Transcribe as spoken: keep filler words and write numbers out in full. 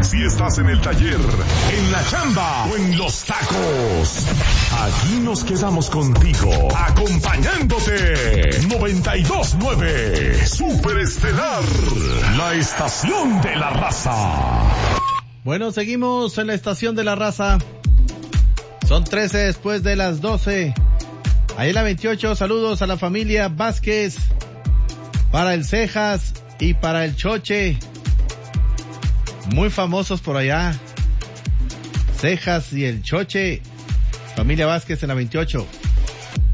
Si estás en el taller, en la chamba o en los tacos, aquí nos quedamos contigo, acompañándote. noventa y dos nueve Super Estelar, la estación de la raza. Bueno, seguimos en la estación de la raza. Son trece después de las doce. Ahí en la veintiocho, saludos a la familia Vázquez, para el Cejas y para el Choche. Muy famosos por allá. Cejas y el Choche. Familia Vázquez en la veintiocho.